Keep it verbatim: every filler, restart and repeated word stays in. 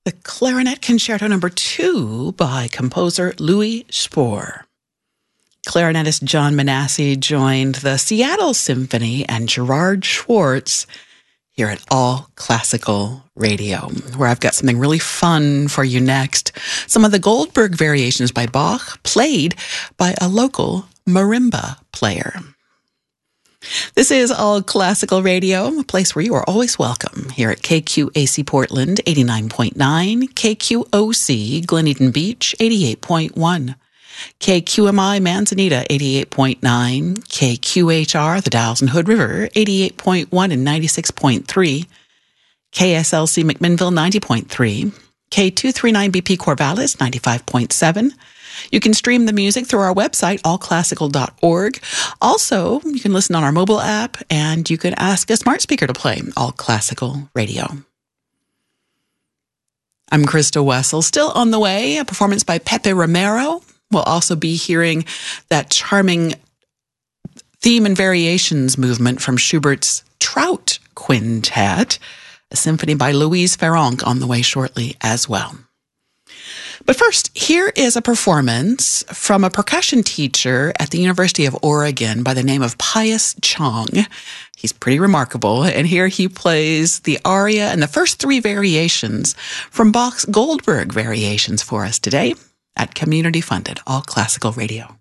the Clarinet Concerto Number Two by composer Louis Spohr. Clarinetist John Manassi joined the Seattle Symphony and Gerard Schwartz here at All Classical Radio, where I've got something really fun for you next. Some of the Goldberg variations by Bach, played by a local marimba player. This is All Classical Radio, a place where you are always welcome, here at K Q A C Portland, eighty-nine point nine, K Q O C Glen Beach, eighty-eight point one, K Q M I Manzanita, eighty-eight point nine, K Q H R, the Dalles and Hood River, eighty-eight point one and ninety-six point three, K S L C McMinnville, ninety point three, K two thirty-nine B P Corvallis, ninety-five point seven. You can stream the music through our website, all classical dot org. Also, you can listen on our mobile app, and you can ask a smart speaker to play All Classical Radio. I'm Krista Wessel. Still on the way, a performance by Pepe Romero. We'll also be hearing that charming theme and variations movement from Schubert's Trout Quintet, a symphony by Louise Farrenc on the way shortly as well. But first, here is a performance from a percussion teacher at the University of Oregon by the name of Pius Chong. He's pretty remarkable, and here he plays the aria and the first three variations from Bach's Goldberg variations for us today at community-funded All Classical Radio.